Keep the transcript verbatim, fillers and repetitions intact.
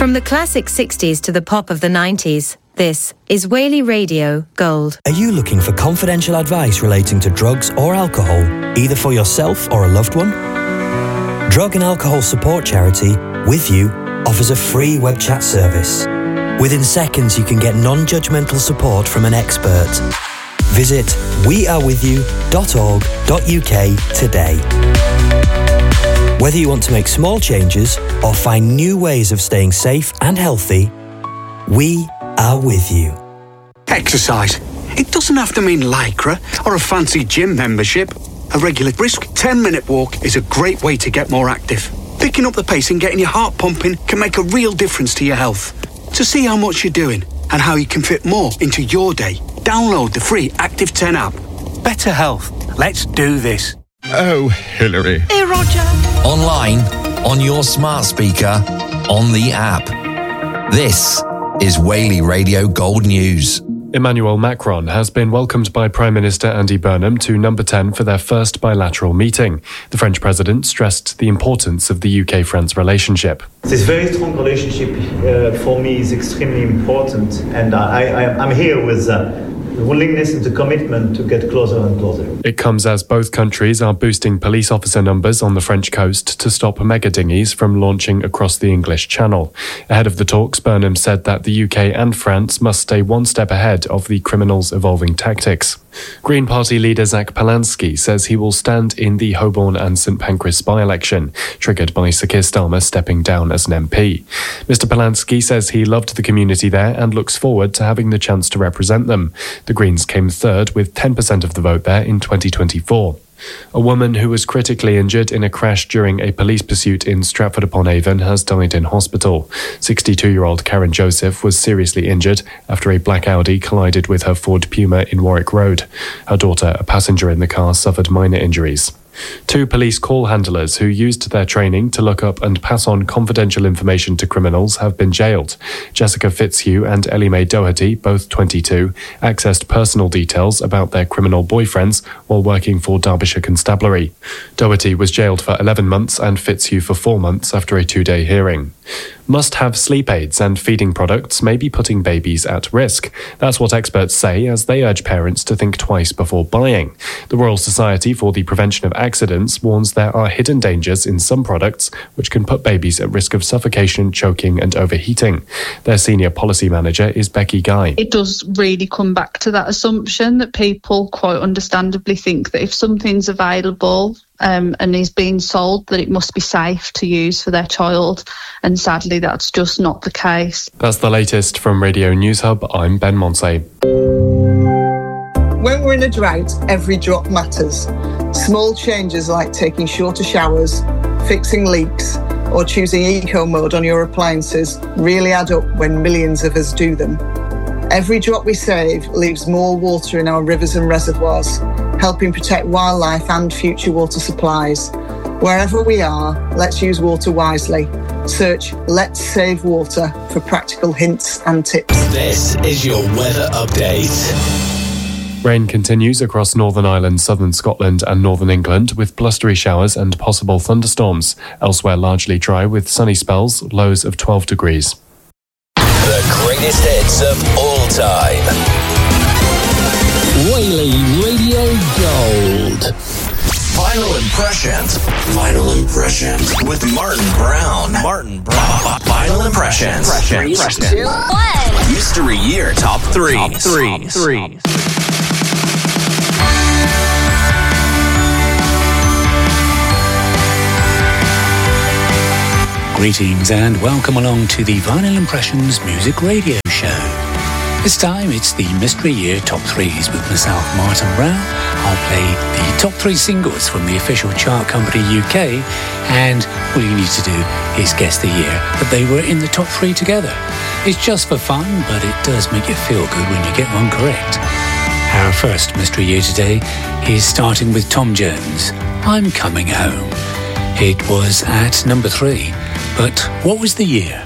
From the classic sixties to the pop of the nineties, this is Whaley Radio Gold. Are you looking for confidential advice relating to drugs or alcohol, either for yourself or a loved one? Drug and Alcohol Support Charity, With You, offers a free web chat service. Within seconds, you can get non-judgmental support from an expert. Visit we are with you dot org dot U K today. Whether you want to make small changes or find new ways of staying safe and healthy, we are with you. Exercise. It doesn't have to mean Lycra or a fancy gym membership. A regular brisk ten-minute walk is a great way to get more active. Picking up the pace and getting your heart pumping can make a real difference to your health. To see how much you're doing and how you can fit more into your day, download the free Active ten app. Better health. Let's do this. Oh, Hillary. Hey, Roger. Online, on your smart speaker, on the app. This is Whaley Radio Gold News. Emmanuel Macron has been welcomed by Prime Minister Andy Burnham to Number ten for their first bilateral meeting. The French president stressed the importance of the U K-France relationship. This very strong relationship uh, for me is extremely important, and I, I, I'm here with uh, the willingness and the commitment to get closer and closer. It comes as both countries are boosting police officer numbers on the French coast to stop mega dinghies from launching across the English Channel. Ahead of the talks, Burnham said that the U K and France must stay one step ahead of the criminals' evolving tactics. Green Party leader Zach Polansky says he will stand in the Holborn and St Pancras by-election, triggered by Sir Keir Starmer stepping down as an M P. Mister Polansky says he loved the community there and looks forward to having the chance to represent them. The Greens came third with ten percent of the vote there in twenty twenty-four. A woman who was critically injured in a crash during a police pursuit in Stratford-upon-Avon has died in hospital. sixty-two-year-old Karen Joseph was seriously injured after a black Audi collided with her Ford Puma in Warwick Road. Her daughter, a passenger in the car, suffered minor injuries. Two police call handlers who used their training to look up and pass on confidential information to criminals have been jailed. Jessica Fitzhugh and Ellie Mae Doherty, both twenty-two, accessed personal details about their criminal boyfriends while working for Derbyshire Constabulary. Doherty was jailed for eleven months and Fitzhugh for four months after a two-day hearing. Must-have sleep aids and feeding products may be putting babies at risk. That's what experts say as they urge parents to think twice before buying. The Royal Society for the Prevention of Accidents warns there are hidden dangers in some products which can put babies at risk of suffocation, choking and overheating. Their senior policy manager is Becky Guy. It does really come back to that assumption that people quite understandably think that if something's available um, and is being sold, that it must be safe to use for their child. And sadly, that's just not the case. That's the latest from Radio News Hub. I'm Ben Monsey. When we're in a drought, every drop matters. Small changes like taking shorter showers, fixing leaks, or choosing eco mode on your appliances really add up when millions of us do them. Every drop we save leaves more water in our rivers and reservoirs, helping protect wildlife and future water supplies. Wherever we are, let's use water wisely. Search Let's Save Water for practical hints and tips. This is your weather update. Rain continues across Northern Ireland, southern Scotland and northern England with blustery showers and possible thunderstorms. Elsewhere largely dry with sunny spells, lows of twelve degrees. The greatest hits of all time. Whaley Radio Gold. Final Impressions. Final Impressions. With Martin Brown. Martin Brown. Final Impressions. Three, two, one. Mystery Year Top Threes. Top Threes. Top threes. Greetings and welcome along to the Vinyl Impressions Music Radio Show. This time it's the Mystery Year Top Threes with myself, Martin Brown. I'll play the top three singles from the official chart company U K, and all you need to do is guess the year that they were in the top three together. It's just for fun, but it does make you feel good when you get one correct. Our first Mystery Year today is starting with Tom Jones, I'm Coming Home. It was at number three, but what was the year?